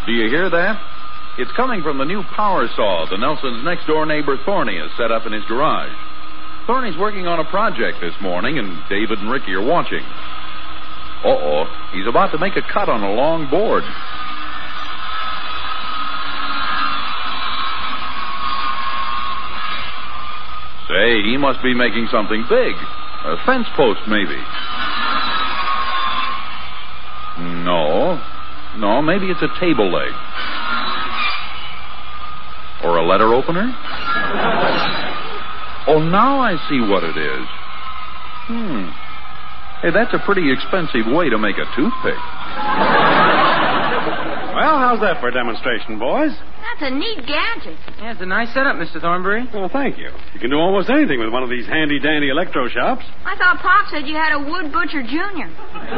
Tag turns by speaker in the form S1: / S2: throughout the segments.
S1: Do you hear that? It's coming from the new power saw the Nelson's next-door neighbor Thorny has set up in his garage. Thorny's working on a project this morning, and David and Ricky are watching. Uh-oh, he's about to make a cut on a long board. Say, he must be making something big. A fence post, maybe. No, maybe it's a table leg. Or a letter opener? Oh, now I see what it is. Hey, that's a pretty expensive way to make a toothpick.
S2: Well, how's that for a demonstration, boys?
S3: That's a neat gadget.
S4: Yeah, it's a nice setup, Mr. Thornbury.
S2: Well, thank you. You can do almost anything with one of these handy-dandy electro shops.
S3: I thought Pop said you had a wood butcher junior.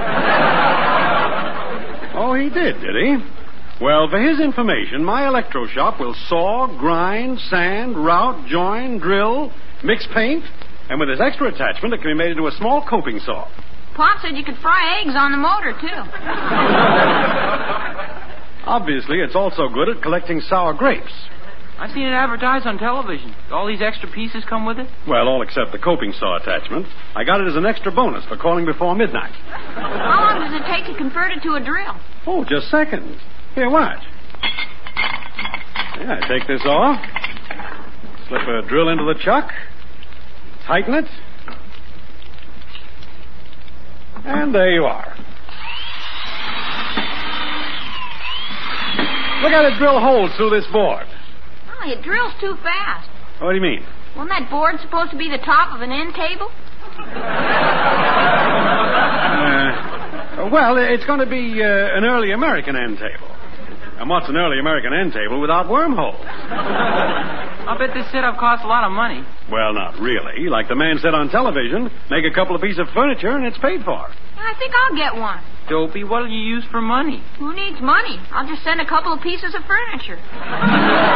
S2: Oh, he did he? Well, for his information, my electro shop will saw, grind, sand, route, join, drill, mix paint, and with this extra attachment, it can be made into a small coping saw.
S3: Pop said you could fry eggs on the motor, too.
S2: Obviously, it's also good at collecting sour grapes.
S4: I've seen it advertised on television. All these extra pieces come with it?
S2: Well, all except the coping saw attachment. I got it as an extra bonus for calling before midnight.
S3: How long does it take to convert it to a drill?
S2: Oh, just seconds. Here, watch. Yeah, I take this off, slip a drill into the chuck, tighten it, and there you are. Look at it drill holes through this board.
S3: Oh, it drills too fast.
S2: What do you mean?
S3: Wasn't that board supposed to be the top of an end table?
S2: Well, it's going to be an early American end table. And what's an early American end table without wormholes?
S4: I'll bet this setup costs a lot of money.
S2: Well, not really. Like the man said on television, make a couple of pieces of furniture and it's paid for.
S3: I think I'll get one.
S4: Dopey, what'll you use for money?
S3: Who needs money? I'll just send a couple of pieces of furniture.